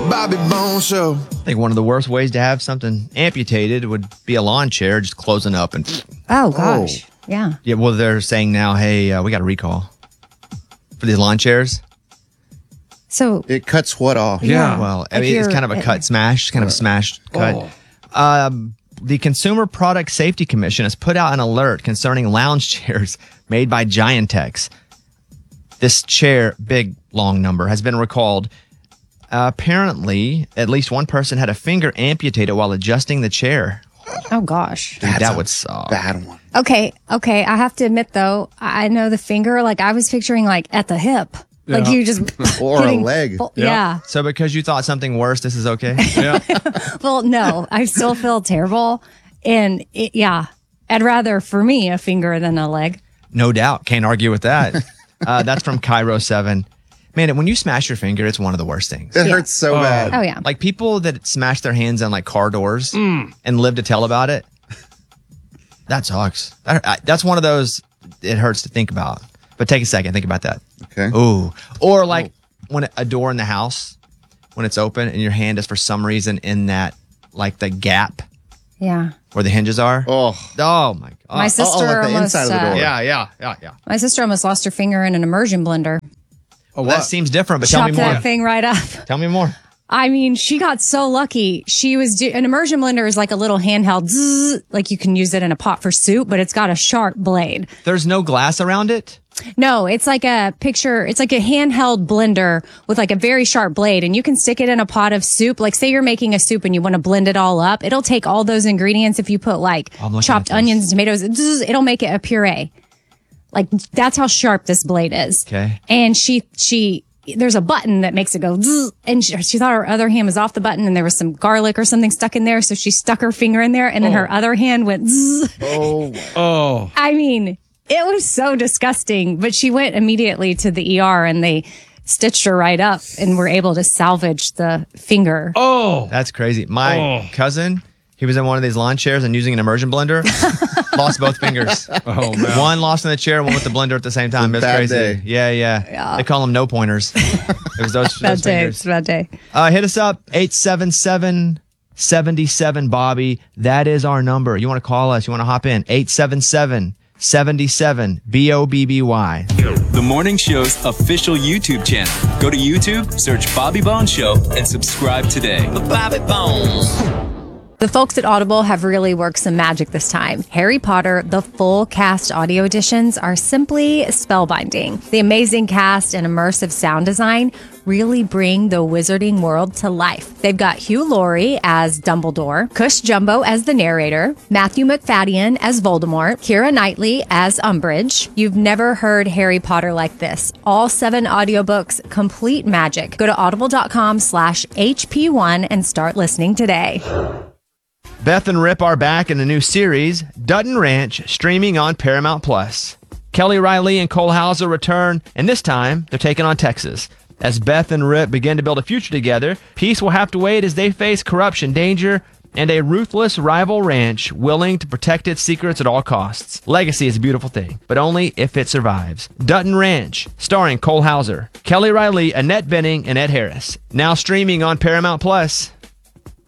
Bobby Bones Show. I think one of the worst ways to have something amputated would be a lawn chair just closing up and. Oh gosh, yeah. Yeah, well, they're saying now, hey, we got a recall for these lawn chairs. So it cuts what off? Yeah. Well, I mean, it's kind of a cut smash, kind of a smashed cut. The Consumer Product Safety Commission has put out an alert concerning lounge chairs made by Giantex. This chair, big, long number, has been recalled. Apparently, at least one person had a finger amputated while adjusting the chair. Oh gosh, dude, that would suck. Bad one. Okay. I have to admit though, I know the finger. Like I was picturing, like at the hip, like you just or a leg. Yeah. So because you thought something worse, this is okay. Yeah. Well, no, I still feel terrible, and I'd rather for me a finger than a leg. No doubt, can't argue with that. That's from Cairo 7. Man, when you smash your finger, it's one of the worst things. It hurts so bad. Oh yeah. Like people that smash their hands on like car doors and live to tell about it. That sucks. That's one of those, it hurts to think about. But take a second, think about that. Okay. Ooh. Or like when a door in the house, when it's open and your hand is for some reason in that, like the gap Yeah. where the hinges are. Oh my God. My sister like the almost. inside of the door. Yeah. My sister almost lost her finger in an immersion blender. Oh, that seems different, but tell me Chopped more. that thing right up. Tell me more. I mean, she got so lucky. She was an immersion blender is like a little handheld, zzz, like you can use it in a pot for soup, but it's got a sharp blade. There's no glass around it? No, it's like a handheld blender with like a very sharp blade, and you can stick it in a pot of soup. Like say you're making a soup and you want to blend it all up. It'll take all those ingredients. If you put like chopped onions and tomatoes, zzz, it'll make it a puree. Like that's how sharp this blade is. Okay. And there's a button that makes it go zzz, and she thought her other hand was off the button and there was some garlic or something stuck in there. So she stuck her finger in there and then her other hand went zzz. Oh. I mean, it was so disgusting, but she went immediately to the ER and they stitched her right up and were able to salvage the finger. Oh, that's crazy. My cousin, he was in one of these lawn chairs and using an immersion blender, lost both fingers. Oh, man. One lost in the chair, one with the blender at the same time. It was Bad crazy. day. Yeah. They call them no pointers. It was those Bad day. fingers. It's a bad day. Hit us up, 877-77-Bobby. That is our number. You want to call us, you want to hop in, 877-77-BOBBY. The Morning Show's official YouTube channel. Go to YouTube, search Bobby Bones Show, and subscribe today. The Bobby Bones. The folks at Audible have really worked some magic this time. Harry Potter, the full cast audio editions are simply spellbinding. The amazing cast and immersive sound design really bring the wizarding world to life. They've got Hugh Laurie as Dumbledore, Cush Jumbo as the narrator, Matthew McFadden as Voldemort, Keira Knightley as Umbridge. You've never heard Harry Potter like this. All 7 audiobooks, complete magic. Go to audible.com/HP1 and start listening today. Beth and Rip are back in a new series, Dutton Ranch, streaming on Paramount+. Kelly Riley and Cole Hauser return, and this time they're taking on Texas. As Beth and Rip begin to build a future together, peace will have to wait as they face corruption, danger, and a ruthless rival ranch willing to protect its secrets at all costs. Legacy is a beautiful thing, but only if it survives. Dutton Ranch, starring Cole Hauser, Kelly Riley, Annette Bening, and Ed Harris. Now streaming on Paramount+.